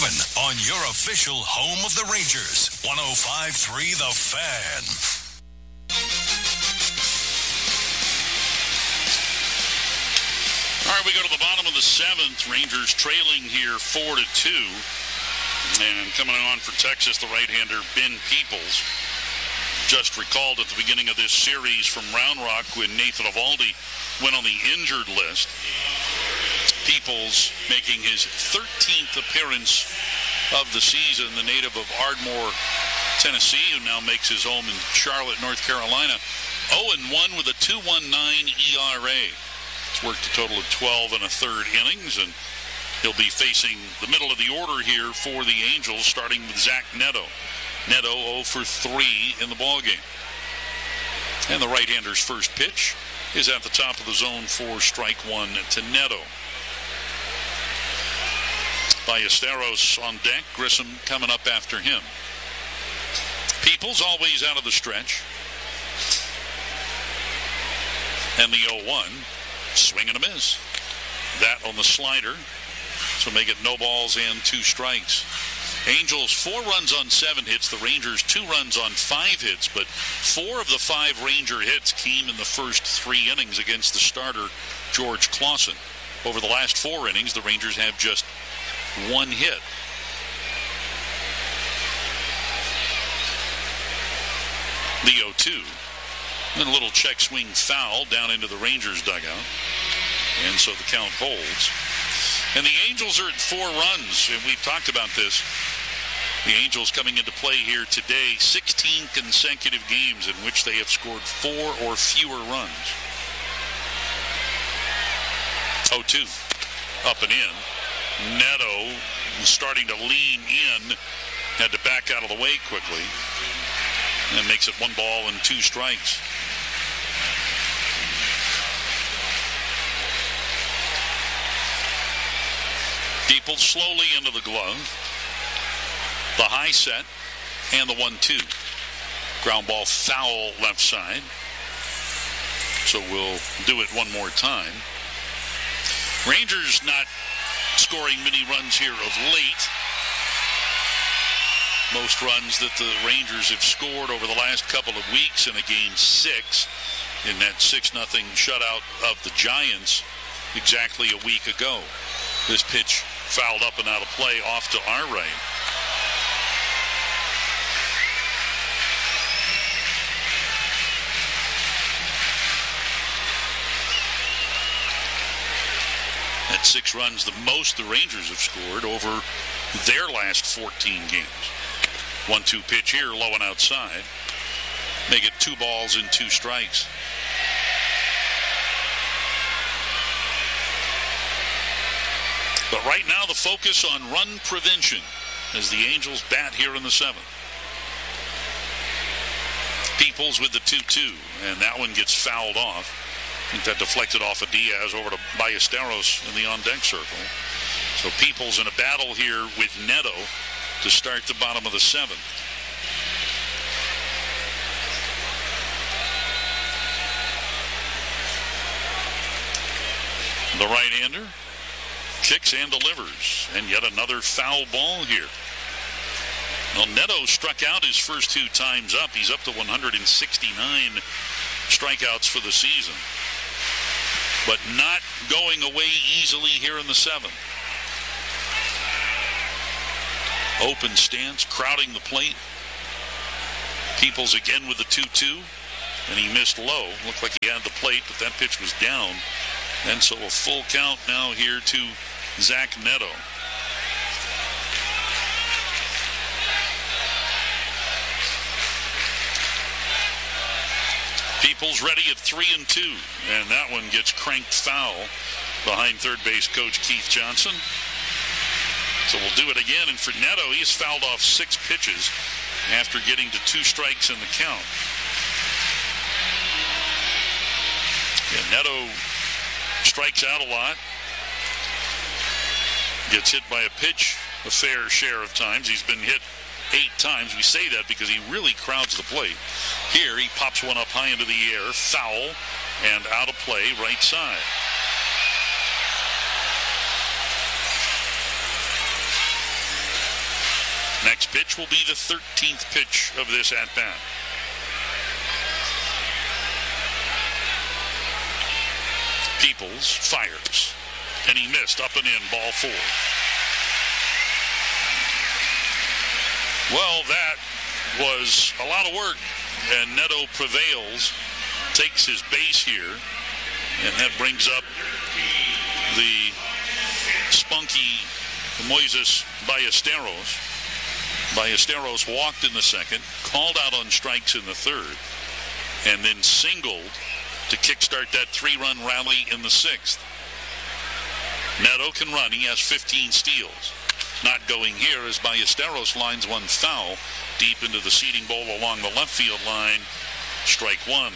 on your official home of the Rangers. 105.3 The Fan. All right, we go to the bottom of the seventh. Rangers trailing here 4-2. And coming on for Texas, the right-hander Ben Peoples. Just recalled at the beginning of this series from Round Rock when Nathan Eovaldi went on the injured list. Peoples making his 13th appearance of the season, the native of Ardmore, Tennessee, who now makes his home in Charlotte, North Carolina. 0-1 with a 2.19 ERA. He's worked a total of 12 1/3 innings, and he'll be facing the middle of the order here for the Angels, starting with Zach Neto. Neto 0 for 3 in the ballgame. And the right-hander's first pitch is at the top of the zone for strike one to Neto. Ballesteros on deck, Grissom coming up after him. Peoples always out of the stretch. And the 0-1, swing and a miss. That on the slider, so make it no balls and 2 strikes. Angels 4 runs on 7 hits. The Rangers 2 runs on 5 hits, but 4 of the 5 Ranger hits came in the first 3 innings against the starter, George Clausen. Over the last 4 innings, the Rangers have just 1 hit. The 0-2. And a little check swing foul down into the Rangers dugout. And so the count holds. And the Angels are at 4 runs, and we've talked about this. The Angels coming into play here today, 16 consecutive games in which they have scored 4 or fewer runs. 0-2, up and in. Neto starting to lean in, had to back out of the way quickly, and makes it 1 ball and 2 strikes. Peoples slowly into the glove. The high set and the 1-2. Ground ball foul left side. So we'll do it one more time. Rangers not scoring many runs here of late. Most runs that the Rangers have scored over the last couple of weeks in a game 6 in that 6-0 shutout of the Giants exactly a week ago. This pitch fouled up and out of play off to our right. That's 6 runs, the most the Rangers have scored over their last 14 games. 1-2 pitch here, low and outside. Make it 2 balls and 2 strikes. But right now the focus on run prevention as the Angels bat here in the 7th. Peoples with the 2-2, and that one gets fouled off. I think that deflected off of Diaz over to Ballesteros in the on-deck circle. So Peoples in a battle here with Neto to start the bottom of the 7th. The right-hander kicks and delivers, and yet another foul ball here. Well, Neto struck out his first 2 times up. He's up to 169 strikeouts for the season, but not going away easily here in the 7th. Open stance, crowding the plate. Peoples again with the 2-2, and he missed low. Looked like he had the plate, but that pitch was down. And so a full count now here to Zach Neto. Peoples ready at 3-2, and that one gets cranked foul behind third base coach Keith Johnson. So we'll do it again, and for Neto, he's fouled off 6 pitches after getting to 2 strikes in the count. Yeah, Neto strikes out a lot. Gets hit by a pitch a fair share of times. He's been hit 8 times. We say that because he really crowds the plate. Here, he pops one up high into the air, foul, and out of play, right side. Next pitch will be the 13th pitch of this at-bat. Peoples fires, and he missed, up and in, ball 4. Well, that was a lot of work, and Neto prevails, takes his base here, and that brings up the spunky Moises Ballesteros. Ballesteros walked in the second, called out on strikes in the third, and then singled to kickstart that 3-run rally in the 6th. Neto can run. He has 15 steals. Not going here as Ballesteros lines one foul deep into the seating bowl along the left field line. Strike 1.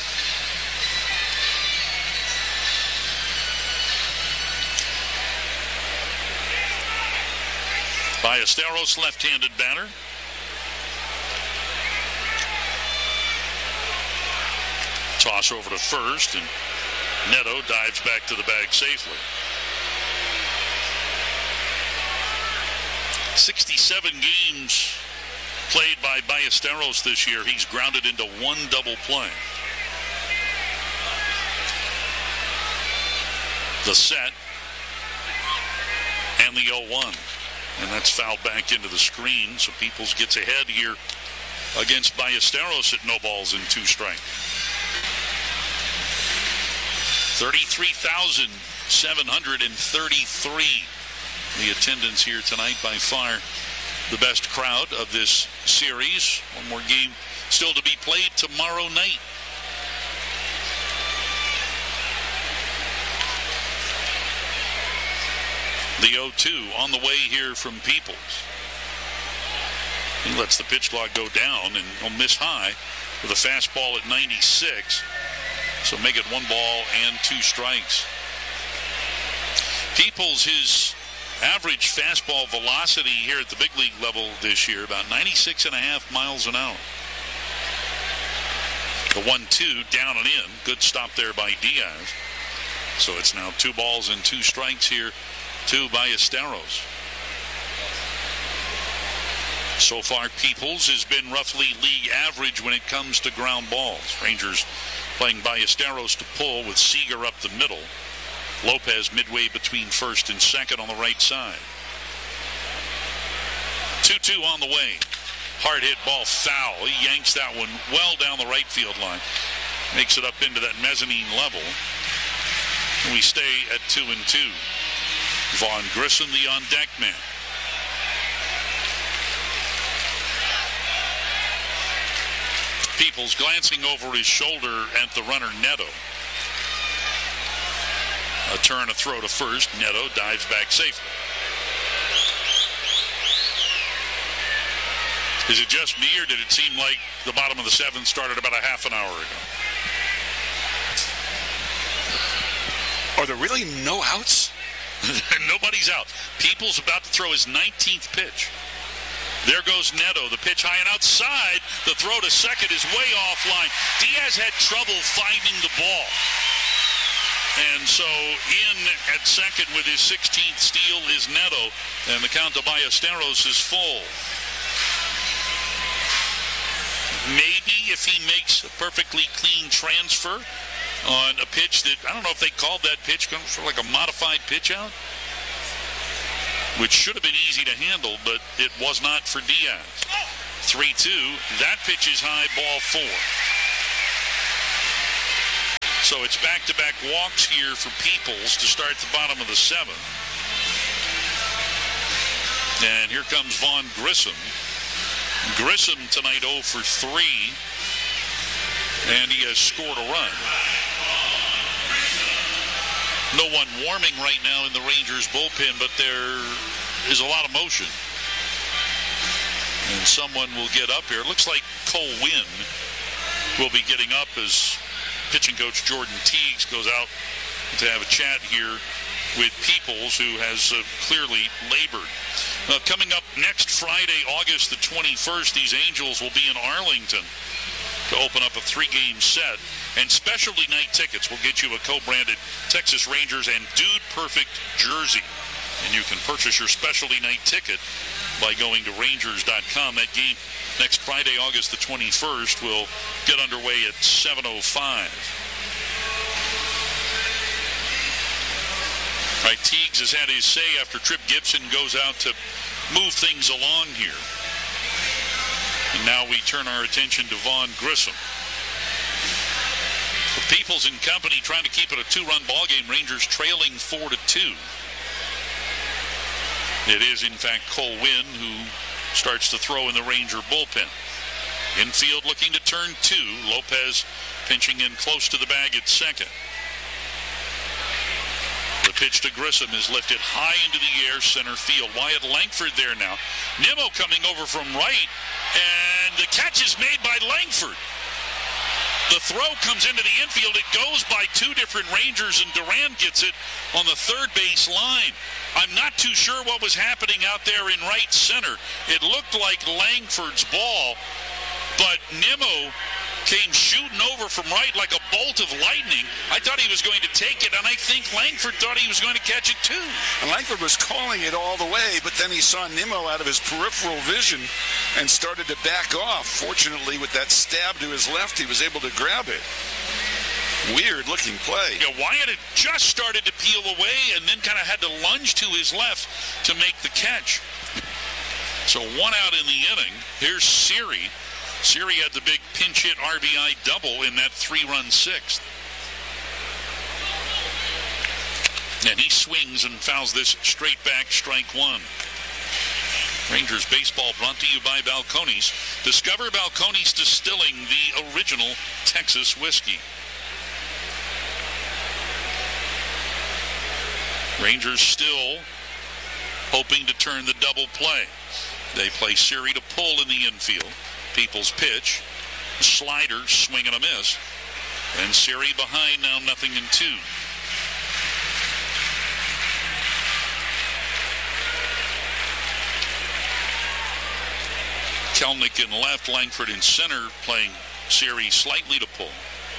Ballesteros, left-handed batter. Toss over to first, and Neto dives back to the bag safely. 67 games played by Ballesteros this year. He's grounded into 1 double play. The set and the 0-1. And that's fouled back into the screen, so Peoples gets ahead here against Ballesteros at no balls and 2 strikes. 33,733. The attendance here tonight, by far the best crowd of this series. One more game still to be played tomorrow night. The 0-2 on the way here from Peoples. He lets the pitch clock go down and he'll miss high with a fastball at 96. So make it 1 ball and 2 strikes. Peoples, his average fastball velocity here at the big league level this year, about 96.5 miles an hour. The 1-2 down and in. Good stop there by Diaz. So it's now 2 balls and 2 strikes here to Ballesteros. So far, Peoples has been roughly league average when it comes to ground balls. Rangers playing Ballesteros to pull with Seager up the middle. Lopez midway between first and second on the right side. 2-2 on the way. Hard hit ball foul. He yanks that one well down the right field line. Makes it up into that mezzanine level. And we stay at 2-2. Vaughn Grissom, the on-deck man. Peoples glancing over his shoulder at the runner Neto. A turn, a throw to first. Neto dives back safely. Is it just me, or did it seem like the bottom of the 7th started about a half an hour ago? Are there really no outs? Nobody's out. Peoples about to throw his 19th pitch. There goes Neto. The pitch high and outside. The throw to second is way offline. Diaz had trouble finding the ball. And so in at second with his 16th steal is Neto. And the count to Ballesteros is full. Maybe if he makes a perfectly clean transfer on a pitch that, I don't know if they called that pitch sort of like a modified pitch out, which should have been easy to handle, but it was not for Diaz. 3-2. That pitch is high, ball 4. So it's back-to-back walks here for Peoples to start the bottom of the 7th. And here comes Vaughn Grissom. Grissom tonight 0 for 3, and he has scored a run. No one warming right now in the Rangers bullpen, but there is a lot of motion. And someone will get up here. It looks like Cole Winn will be getting up as pitching coach Jordan Teagues goes out to have a chat here with Peoples, who has clearly labored. Coming up next Friday, August the 21st, these Angels will be in Arlington to open up a 3-game set. And specialty night tickets will get you a co-branded Texas Rangers and Dude Perfect jersey. And you can purchase your specialty night ticket by going to Rangers.com. That game next Friday, August the 21st, will get underway at 7:05. All right, Teagues has had his say after Trip Gibson goes out to move things along here. And now we turn our attention to Vaughn Grissom. The Peoples and company trying to keep it a 2-run ball game. Rangers trailing 4-2. It is, in fact, Cole Winn who starts to throw in the Ranger bullpen. Infield looking to turn 2. Lopez pinching in close to the bag at second. The pitch to Grissom is lifted high into the air, center field. Wyatt Langford there now. Nimmo coming over from right, and the catch is made by Langford. The throw comes into the infield. It goes by 2 different Rangers, and Duran gets it on the third base line. I'm not too sure what was happening out there in right center. It looked like Langford's ball, but Nimmo came shooting over from right like a bolt of lightning. I thought he was going to take it, and I think Langford thought he was going to catch it too. And Langford was calling it all the way, but then he saw Nimmo out of his peripheral vision and started to back off. Fortunately, with that stab to his left, he was able to grab it. Weird-looking play. Yeah, Wyatt had just started to peel away and then kind of had to lunge to his left to make the catch. So 1 out in the inning. Here's Siri. Siri had the big pinch hit RBI double in that 3-run sixth. And he swings and fouls this straight back, strike 1. Rangers baseball brought to you by Balcones. Discover Balcones Distilling, the original Texas whiskey. Rangers still hoping to turn the double play. They play Siri to pull in the infield. People's pitch. Slider, swing and a miss. And Siri behind now, 0-2. Kelnick in left, Langford in center, playing Siri slightly to pull.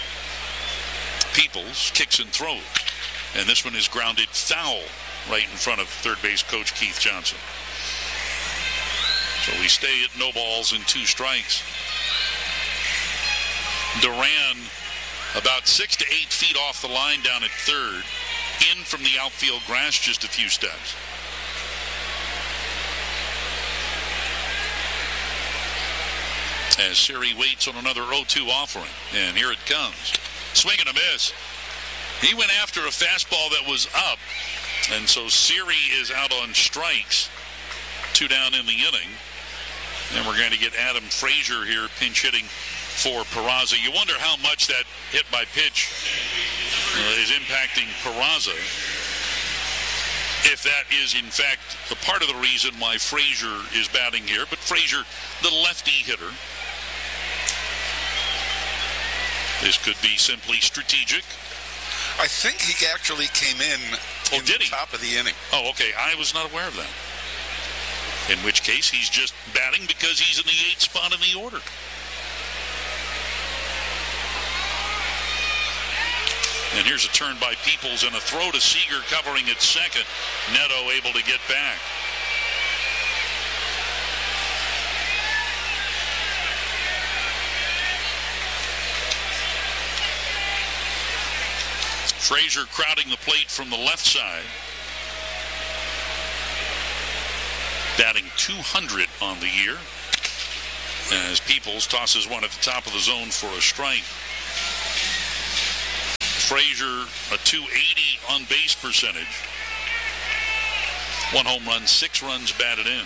Peoples kicks and throws. And this one is grounded foul right in front of third base coach Keith Johnson. So we stay at no balls and 2 strikes. Duran about 6 to 8 feet off the line down at third. In from the outfield grass just a few steps. As Siri waits on another 0-2 offering. And here it comes. Swing and a miss. He went after a fastball that was up, and so Siri is out on strikes. 2 down in the inning. And we're going to get Adam Frazier here pinch hitting for Peraza. You wonder how much that hit by pitch is impacting Peraza. If that is, in fact, a part of the reason why Frazier is batting here. But Frazier, the lefty hitter. This could be simply strategic. I think he actually came in the top of the inning. Oh, okay. I was not aware of that. In which case, he's just batting because he's in the 8th spot in the order. And here's a turn by Peoples and a throw to Seager covering at second. Neto able to get back. Frazier crowding the plate from the left side. Batting 200 on the year. As Peoples tosses one at the top of the zone for a strike. Frazier, a .280 on base percentage. 1 home run, 6 runs batted in.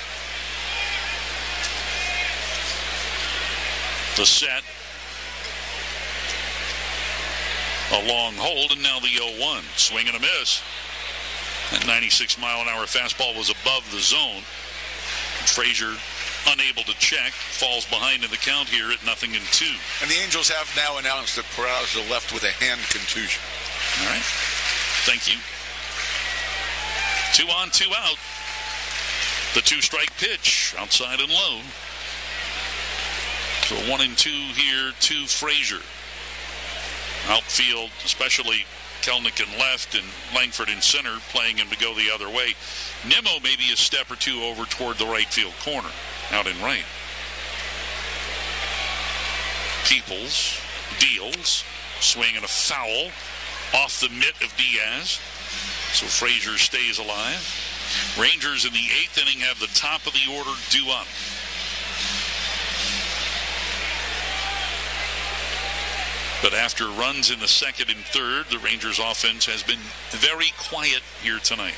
The set. A long hold, and now the 0-1. Swing and a miss. That 96-mile-an-hour fastball was above the zone. Frazier unable to check, falls behind in the count here at 0-2. And the Angels have now announced that Peraza left with a hand contusion. All right. Thank you. 2 on, 2 out. The 2-strike pitch, outside and low. So 1-2 here to Frazier. Outfield, especially Kelnick in left and Langford in center, playing him to go the other way. Nimmo maybe a step or two over toward the right field corner, out in right. Peoples deals, swing and a foul off the mitt of Diaz. So Frazier stays alive. Rangers in the 8th inning have the top of the order due up. But after runs in the 2nd and 3rd, the Rangers offense has been very quiet here tonight.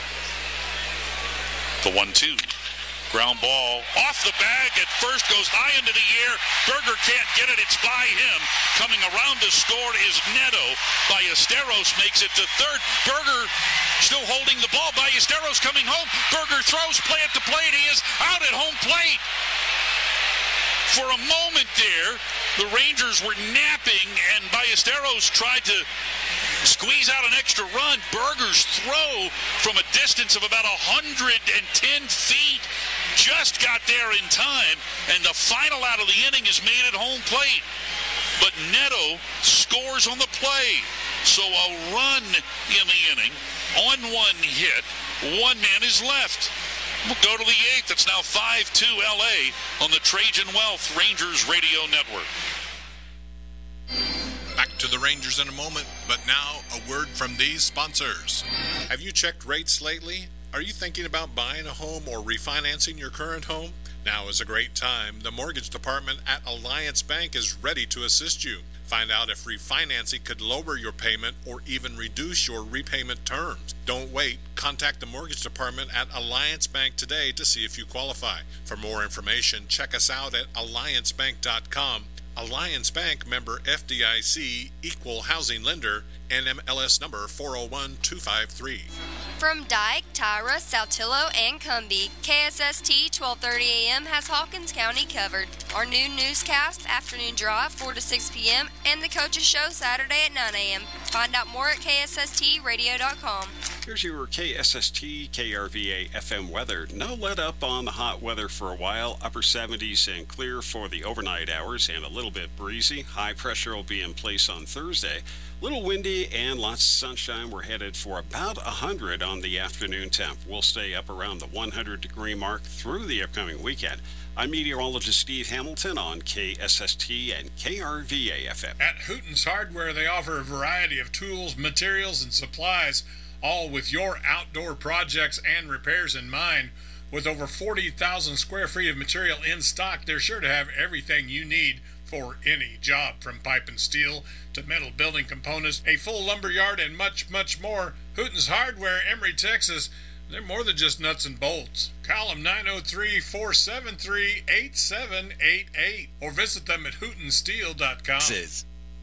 The 1-2. Ground ball off the bag at first, goes high into the air. Berger can't get it. It's by him. Coming around to score is Neto. Ballesteros makes it to third. Berger still holding the ball. Ballesteros coming home. Berger throws, play at the plate. He is out at home plate. For a moment there, the Rangers were napping, and Ballesteros tried to squeeze out an extra run. Berger's throw from a distance of about 110 feet just got there in time, and the final out of the inning is made at home plate. But Neto scores on the play. So a run in the inning on one hit. One man is left. We'll go to the 8th. It's now 5-2 LA on the Trajan Wealth Rangers Radio Network. Back to the Rangers in a moment, but now a word from these sponsors. Have you checked rates lately? Are you thinking about buying a home or refinancing your current home? Now is a great time. The mortgage department at Alliance Bank is ready to assist you. Find out if refinancing could lower your payment or even reduce your repayment terms. Don't wait. Contact the mortgage department at Alliance Bank today to see if you qualify. For more information, check us out at alliancebank.com. Alliance Bank, member FDIC, equal housing lender, NMLS number 401253. From Dyke, Tyra, Saltillo, and Cumbie, KSST 1230 AM has Hawkins County covered. Our new newscast, Afternoon Drive, 4 to 6 p.m., and the Coaches Show Saturday at 9 a.m. Find out more at KSSTradio.com. Here's your KSST KRVA FM weather. No let up on the hot weather for a while. Upper 70s and clear for the overnight hours and a little bit breezy. High pressure will be in place on Thursday. Little windy and lots of sunshine. We're headed for about 100 on the afternoon temp. We'll stay up around the 100-degree mark through the upcoming weekend. I'm meteorologist Steve Hamilton on KSST and KRVA FM. At Hooten's Hardware, they offer a variety of tools, materials, and supplies, all with your outdoor projects and repairs in mind. With over 40,000 square feet of material in stock, they're sure to have everything you need for any job, from pipe and steel to metal building components, a full lumber yard, and much, much more. Hooten's Hardware, Emory, Texas. They're more than just nuts and bolts. Call them 903-473-8788 or visit them at hootensteel.com.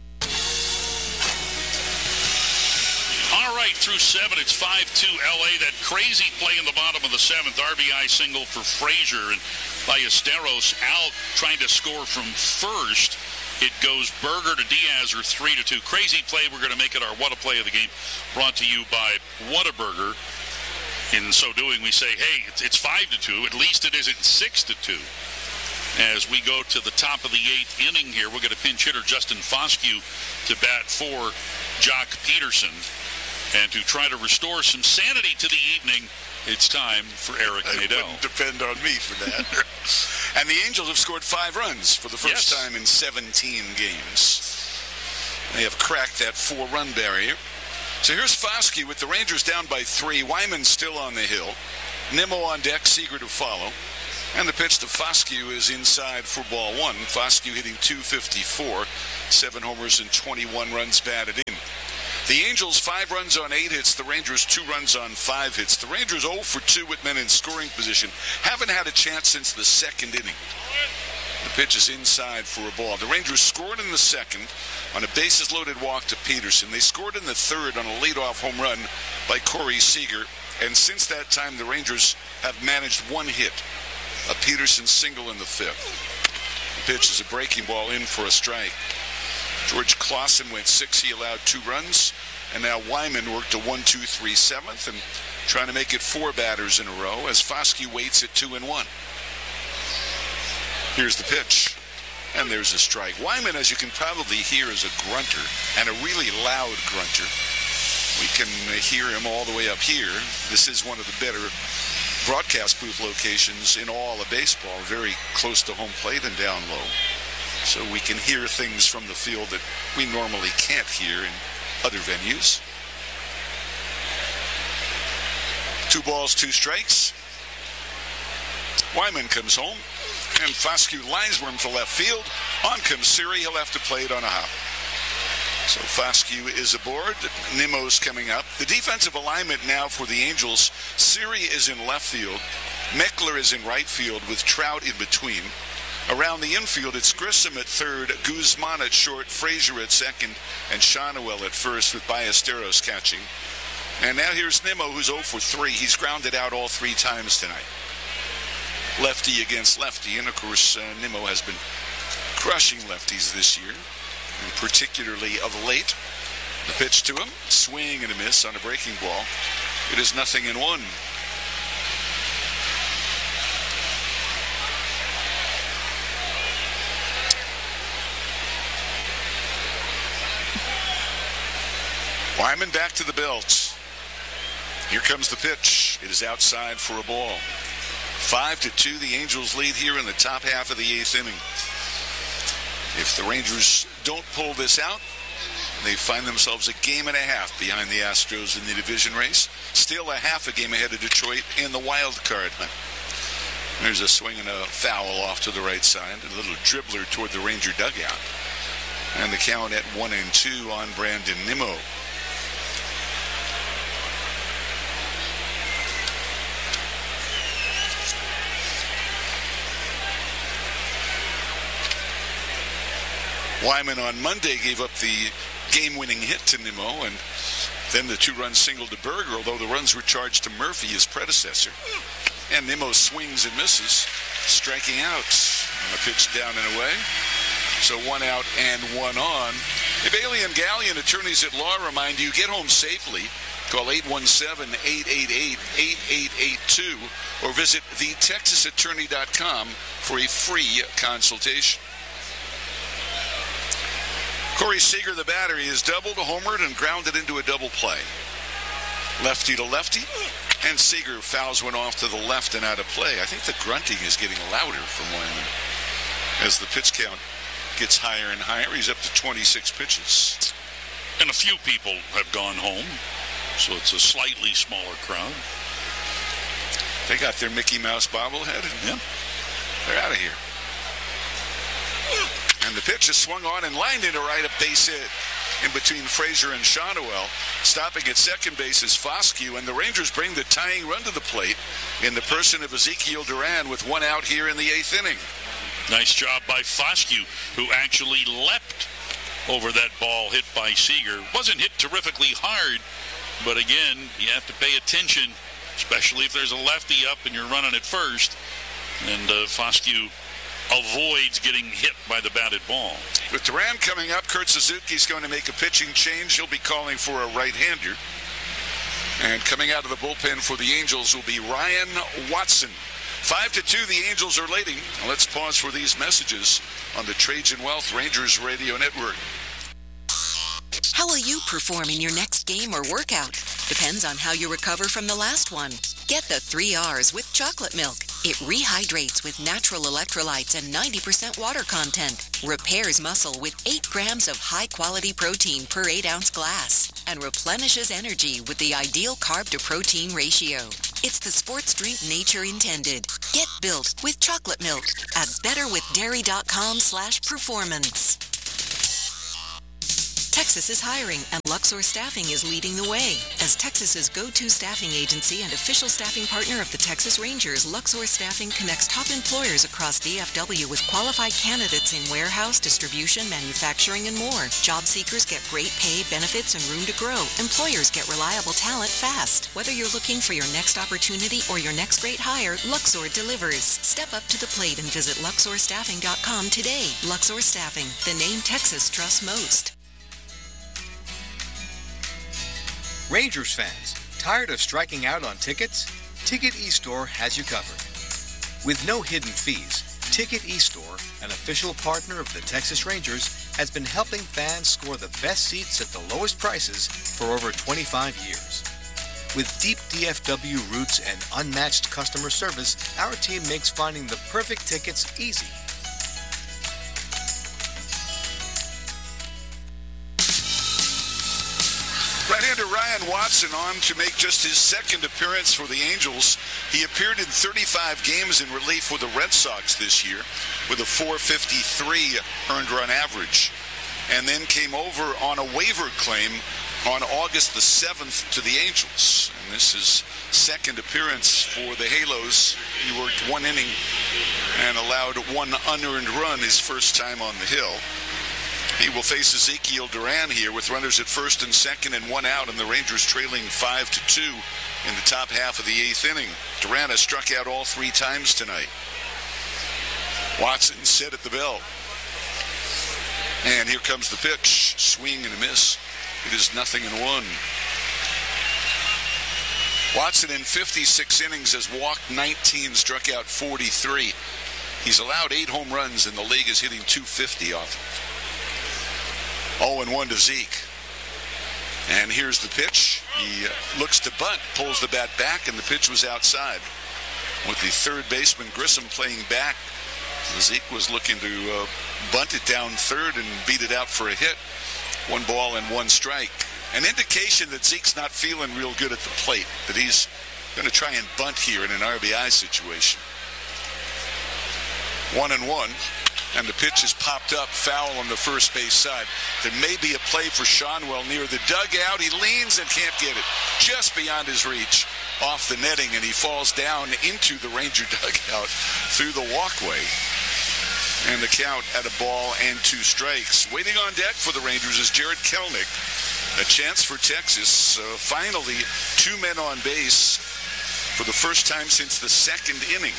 All right, through 7, it's 5-2 LA. That crazy play in the bottom of the 7th, RBI single for Frazier, and Ballesteros out trying to score from first. It goes Berger to Diaz, or 3-2. Crazy play. We're going to make it our What a Play of the game, brought to you by Whataburger. In so doing, we say, hey, it's 5-2. At least it isn't 6-2. As we go to the top of the 8th inning here, we'll get a pinch hitter, Justin Foscue, to bat for Jock Peterson. And to try to restore some sanity to the evening, it's time for Eric Nadel. It wouldn't depend on me for that. And the Angels have scored 5 runs for the first time in 17 games. They have cracked that 4-run barrier. So here's Foscue with the Rangers down by 3. Wyman still on the hill. Nimmo on deck, Seager to follow. And the pitch to Foscue is inside for ball 1. Foscue hitting .254, 7 homers and 21 runs batted in. The Angels 5 runs on 8 hits. The Rangers 2 runs on 5 hits. The Rangers 0 for 2 with men in scoring position. Haven't had a chance since the 2nd inning. The pitch is inside for a ball. The Rangers scored in the 2nd on a bases-loaded walk to Peterson. They scored in the 3rd on a leadoff home run by Corey Seager. And since that time, the Rangers have managed 1 hit, a Peterson single in the 5th. The pitch is a breaking ball in for a strike. George Clausen went 6. He allowed 2 runs. And now Wyman worked a 1-2-3 7th and trying to make it 4 batters in a row as Foscue waits at 2-1. Here's the pitch. And there's a strike. Wyman, as you can probably hear, is a grunter, and a really loud grunter. We can hear him all the way up here. This is one of the better broadcast booth locations in all of baseball, very close to home plate and down low. So we can hear things from the field that we normally can't hear in other venues. 2 balls, 2 strikes. Wyman comes home, and Foscue lines one to left field. On comes Siri. He'll have to play it on a hop. So Foscue is aboard. Nimmo's coming up. The defensive alignment now for the Angels. Siri is in left field. Meckler is in right field with Trout in between. Around the infield, it's Grissom at third, Guzman at short, Frazier at second, and Shonowell at first with Ballesteros catching. And now here's Nimmo, who's 0 for 3. He's grounded out all 3 times tonight. Lefty against lefty, and of course, Nimmo has been crushing lefties this year, and particularly of late. The pitch to him, swing and a miss on a breaking ball. It is 0-1. Wyman back to the belt. Here comes the pitch. It is outside for a ball. 5-2, the Angels lead here in the top half of the 8th inning. If the Rangers don't pull this out, they find themselves a game and a half behind the Astros in the division race. Still a half a game ahead of Detroit in the wild card hunt. There's a swing and a foul off to the right side. A little dribbler toward the Ranger dugout. And the count at 1-2 on Brandon Nimmo. Wyman on Monday gave up the game-winning hit to Nimmo, and then the 2-run single to Berger, although the runs were charged to Murphy, his predecessor. And Nimmo swings and misses, striking out. And a pitch down and away. So 1 out and 1 on. If Alien Galleon attorneys at law remind you, get home safely. Call 817-888-8882 or visit thetexasattorney.com for a free consultation. Corey Seager, the batter, is doubled, homered, and grounded into a double play. Lefty to lefty, and Seager fouls one off to the left and out of play. I think the grunting is getting louder from Wyman as the pitch count gets higher and higher. He's up to 26 pitches. And a few people have gone home, so it's a slightly smaller crowd. They got their Mickey Mouse bobblehead. Yeah. They're out of here. And the pitch is swung on and lined into right, a base hit in between Frazier and Shonowell. Stopping at second base is Foscue, and the Rangers bring the tying run to the plate in the person of Ezekiel Duran with 1 out here in the 8th inning. Nice job by Foscue, who actually leapt over that ball hit by Seager. Wasn't hit terrifically hard, but again, you have to pay attention, especially if there's a lefty up and you're running at first. And Foscue avoids getting hit by the batted ball. With Duran coming up, Kurt Suzuki's going to make a pitching change. He'll be calling for a right-hander. And coming out of the bullpen for the Angels will be Ryan Watson. 5-2, the Angels are leading. Let's pause for these messages on the Trajan Wealth Rangers Radio Network. How will you perform in your next game or workout? Depends on how you recover from the last one. Get the 3 R's with chocolate milk. It rehydrates with natural electrolytes and 90% water content. Repairs muscle with 8 grams of high-quality protein per 8-ounce glass. And replenishes energy with the ideal carb-to-protein ratio. It's the sports drink nature intended. Get built with chocolate milk at betterwithdairy.com/performance. Texas is hiring, and Luxor Staffing is leading the way. As Texas's go-to staffing agency and official staffing partner of the Texas Rangers, Luxor Staffing connects top employers across DFW with qualified candidates in warehouse, distribution, manufacturing, and more. Job seekers get great pay, benefits, and room to grow. Employers get reliable talent fast. Whether you're looking for your next opportunity or your next great hire, Luxor delivers. Step up to the plate and visit LuxorStaffing.com today. Luxor Staffing, the name Texas trusts most. Rangers fans, tired of striking out on tickets? Ticket eStore has you covered. With no hidden fees, Ticket eStore, an official partner of the Texas Rangers, has been helping fans score the best seats at the lowest prices for over 25 years. With deep DFW roots and unmatched customer service, our team makes finding the perfect tickets easy. Right-hander Ryan Watson on to make just his second appearance for the Angels. He appeared in 35 games in relief with the Red Sox this year with a .453 earned run average, and then came over on a waiver claim on August the 7th to the Angels. And this is second appearance for the Halos. He worked one inning and allowed one unearned run his first time on the hill. He will face Ezekiel Duran here with runners at first and second and one out, and the Rangers trailing 5-2 in the top half of the eighth inning. Duran has struck out all three times tonight. Watson set at the bell. And here comes the pitch. Swing and a miss. It is 0-1. Watson in 56 innings has walked 19, struck out 43. He's allowed 8 home runs, and the league is hitting .250 off. 0-1 to Zeke. And here's the pitch. He looks to bunt, pulls the bat back, and the pitch was outside. With the third baseman Grissom playing back, Zeke was looking to bunt it down third and beat it out for a hit. 1 ball and 1 strike. An indication that Zeke's not feeling real good at the plate, that he's going to try and bunt here in an RBI situation. 1-1. And the pitch is popped up, foul on the first base side. There may be a play for Shonwell near the dugout. He leans and can't get it. Just beyond his reach, off the netting, and he falls down into the Ranger dugout through the walkway. And the count at 1 ball and 2 strikes. Waiting on deck for the Rangers is Jarred Kelenic. A chance for Texas. Finally, 2 men on base for the first time since the second inning.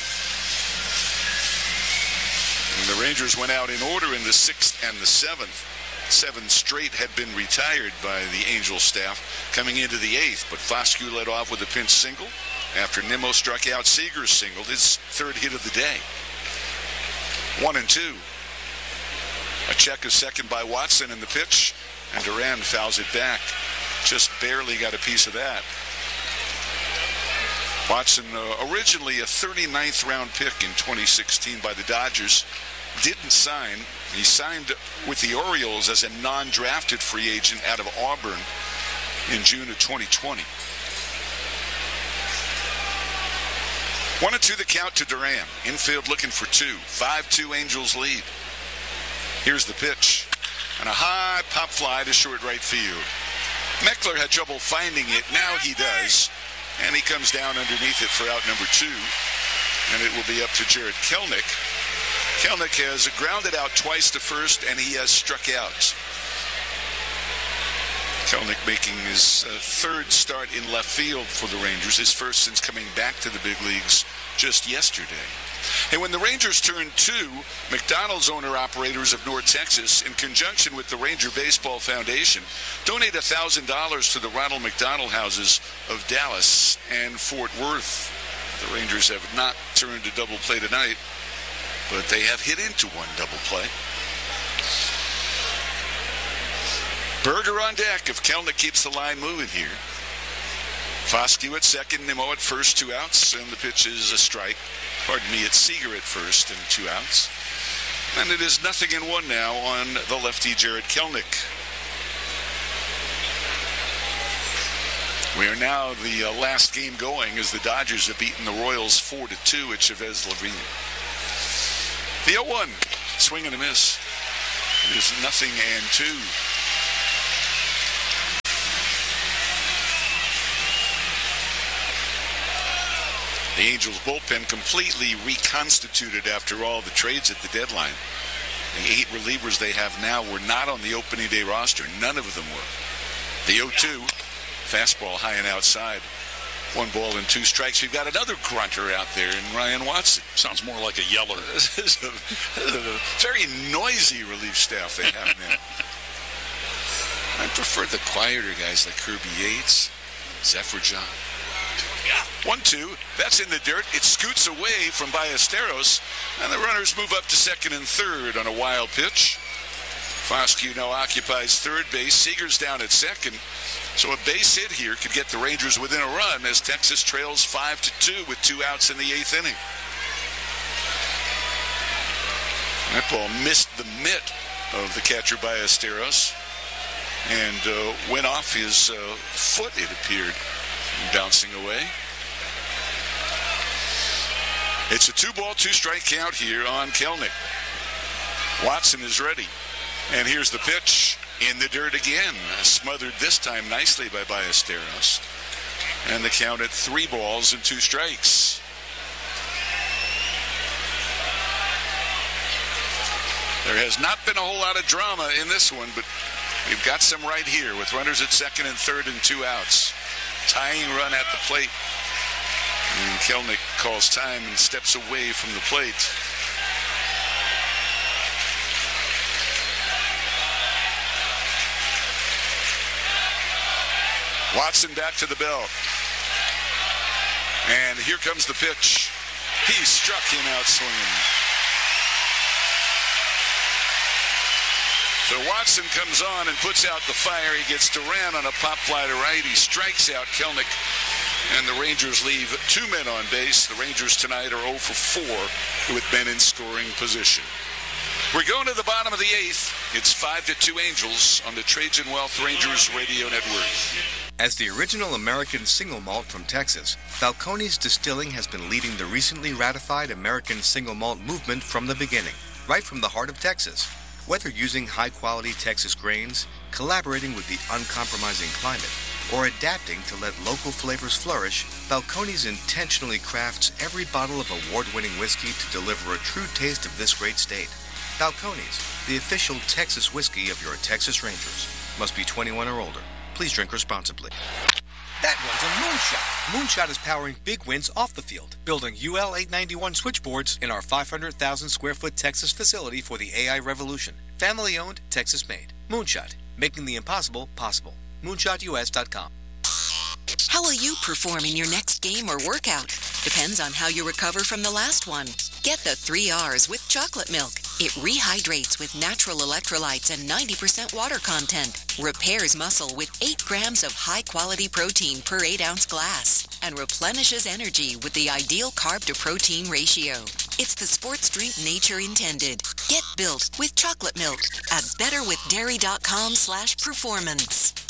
And the Rangers went out in order in the 6th and the 7th. 7 straight had been retired by the Angel staff coming into the 8th, but Foscue led off with a pinch single after Nimmo struck out. Seager singled, his third hit of the day. 1-2. A check of second by Watson in the pitch, and Duran fouls it back. Just barely got a piece of that. Watson, originally a 39th round pick in 2016 by the Dodgers, didn't sign. He signed with the Orioles as a non-drafted free agent out of Auburn in June of 2020. 1-2 the count to Duran. Infield looking for 2. 5-2 Angels lead. Here's the pitch. And a high pop fly to short right field. Meckler had trouble finding it. Now he does. And he comes down underneath it for out number 2. And it will be up to Jarred Kelenic. Kelenic has grounded out twice to first, and he has struck out. Kelenic making his third start in left field for the Rangers, his first since coming back to the big leagues just yesterday. And when the Rangers turn 2, McDonald's owner-operators of North Texas, in conjunction with the Ranger Baseball Foundation, donate $1,000 to the Ronald McDonald Houses of Dallas and Fort Worth. The Rangers have not turned a double play tonight, but they have hit into one double play. Berger on deck if Kelenic keeps the line moving here. Foscue at second, Nimmo at first, 2 outs, and the pitch is a strike. Pardon me, it's Seager at first and 2 outs. And it is 0-1 now on the lefty Jarred Kelenic. We are now the last game going as the Dodgers have beaten the Royals 4-2 at Chavez Lavine. The 0-1, swing and a miss. It is 0-2. The Angels bullpen completely reconstituted after all the trades at the deadline. The 8 relievers they have now were not on the opening day roster. None of them were. The 0-2, fastball high and outside. 1 ball and 2 strikes. We've got another grunter out there in Ryan Watson. Sounds more like a yeller. This is a very noisy relief staff they have now. I prefer the quieter guys like Kirby Yates, Zephyr John. 1-2, that's in the dirt. It scoots away from Ballesteros, and the runners move up to second and third on a wild pitch. Foscue now occupies third base. Seager's down at second. So a base hit here could get the Rangers within a run as Texas trails 5-2 with 2 outs in the 8th inning. That ball missed the mitt of the catcher Ballesteros and went off his foot, it appeared, bouncing away. It's a 2-ball, 2-strike count here on Kelnick. Watson is ready. And here's the pitch in the dirt again. Smothered this time nicely by Ballesteros. And the count at 3 balls and 2 strikes. There has not been a whole lot of drama in this one, but we've got some right here with runners at second and third and 2 outs. Tying run at the plate. And Kelnick calls time and steps away from the plate. Watson back to the bell. And here comes the pitch. He struck him out swinging. So Watson comes on and puts out the fire. He gets Duran on a pop fly to right. He strikes out Kelnick. And the Rangers leave 2 men on base. The Rangers tonight are 0 for 4 with men in scoring position. We're going to the bottom of the 8th. It's 5-2 Angels on the Trajan Wealth Rangers Radio Network. As the original American single malt from Texas, Balcones Distilling has been leading the recently ratified American single malt movement from the beginning, right from the heart of Texas. Whether using high-quality Texas grains, collaborating with the uncompromising climate, or adapting to let local flavors flourish, Balcones intentionally crafts every bottle of award-winning whiskey to deliver a true taste of this great state. Balcones, the official Texas whiskey of your Texas Rangers. Must be 21 or older. Please drink responsibly. That one's a Moonshot. Moonshot is powering big wins off the field, building UL 891 switchboards in our 500,000 square foot Texas facility for the AI revolution. Family owned, Texas made. Moonshot, making the impossible possible. MoonshotUS.com. How will you perform in your next game or workout? Depends on how you recover from the last one. Get the 3 R's with chocolate milk. It rehydrates with natural electrolytes and 90% water content. Repairs muscle with 8 grams of high-quality protein per 8-ounce glass. And replenishes energy with the ideal carb-to-protein ratio. It's the sports drink nature intended. Get built with chocolate milk at betterwithdairy.com/performance.